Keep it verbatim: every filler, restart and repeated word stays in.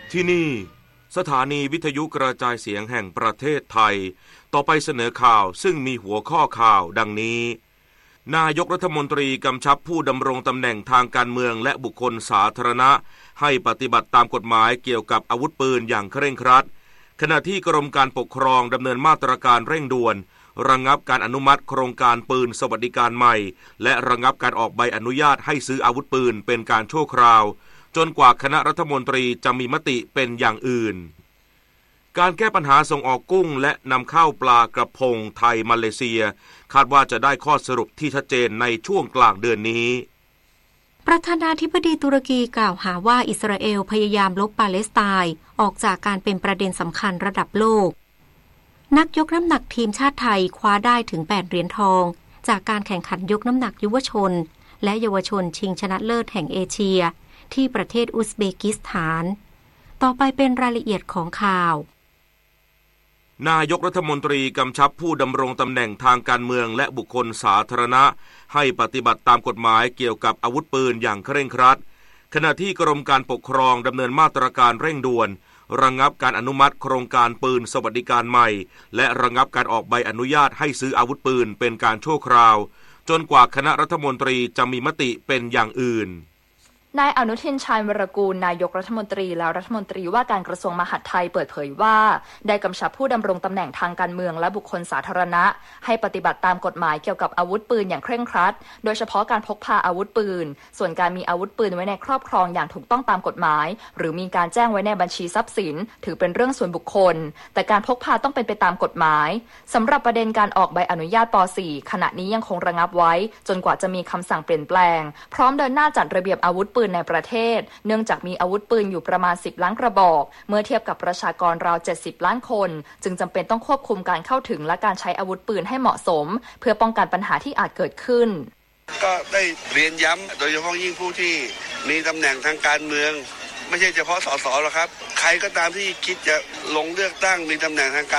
ที่นี่สถานีวิทยุกระจายเสียงแห่งประเทศไทยต่อไปเสนอข่าวซึ่งมีหัวข้อข่าวดังนี้นายกรัฐมนตรีกำชับผู้ดำรงตำแหน่งทางการเมืองและบุคคลสาธารณะให้ปฏิบัติตามกฎหมายเกี่ยวกับอาวุธปืนอย่างเคร่งครัดขณะที่กรมการปกครองดำเนินมาตรการเร่งด่วนระงับการอนุมัติโครงการปืนสวัสดิการใหม่และระงับการออกใบอนุญาตให้ซื้ออาวุธปืนเป็นการชั่วคราวจนกว่าคณะรัฐมนตรีจะมีมติเป็นอย่างอื่นการแก้ปัญหาส่งออกกุ้งและนำเข้าปลากระพงไทยมาเลเซียคาดว่าจะได้ข้อสรุปที่ชัดเจนในช่วงกลางเดือนนี้ประธานาธิบดีตุรกีกล่าวหาว่าอิสราเอลพยายามลบปาเลสไตน์ออกจากการเป็นประเด็นสำคัญระดับโลกนักยกน้ำหนักทีมชาติไทยคว้าได้ถึงแปดเหรียญทองจากการแข่งขันยกน้ำหนักยุวชนและเยาวชนชิงชนะเลิศแห่งเอเชียที่ประเทศอุซเบกิสถานต่อไปเป็นรายละเอียดของข่าวนายกรัฐมนตรีกำชับผู้ดำรงตำแหน่งทางการเมืองและบุคคลสาธารณะให้ปฏิบัติตามกฎหมายเกี่ยวกับอาวุธปืนอย่างเคร่งครัดขณะที่กรมการปกครองดำเนินมาตรการเร่งด่วนระงับการอนุมัติโครงการปืนสวัสดิการใหม่และระงับการออกใบอนุญาตให้ซื้ออาวุธปืนเป็นการชั่วคราวจนกว่าคณะรัฐมนตรีจะมีมติเป็นอย่างอื่นนายอนุทินชาญวรกูลนายกรัฐมนตรีและรัฐมนตรีว่าการกระทรวงมหาดไทยเปิดเผยว่าได้กำชับผู้ดำรงตำแหน่งทางการเมืองและบุคคลสาธารณะให้ปฏิบัติตามกฎหมายเกี่ยวกับอาวุธปืนอย่างเคร่งครัดโดยเฉพาะการพกพาอาวุธปืนส่วนการมีอาวุธปืนไว้ในครอบครองอย่างถูกต้องตามกฎหมายหรือมีการแจ้งไว้ในบัญชีทรัพย์สินถือเป็นเรื่องส่วนบุคคลแต่การพกพาต้องเป็นไปตามกฎหมายสำหรับประเด็นการออกใบอนุญาตป .สี่ ขณะนี้ยังคงระงับไว้จนกว่าจะมีคำสั่งเปลี่ยนแปลงพร้อมเดินหน้าจัดระเบียบอาวุธปืนในประเทศเนื่องจากมีอาวุธปืนอยู่ประมาณสิบล้านกระบอกเมื่อเทียบกับประชากรราวเจ็ดสิบล้านคนจึงจำเป็นต้องควบคุมการเข้าถึงและการใช้อาวุธปืนให้เหมาะสมเพื่อป้องกันปัญหาที่อาจเกิดขึ้นก็ได้เรียนย้ำโดยเฉพาะยิ่งผู้ที่มีตำแหน่งทางการเมืองไม่ใช่เฉพาะสสหรอกครับใครก็ตามที่คิดจะลงเลือกตั้งมีตำแหน่งทางการ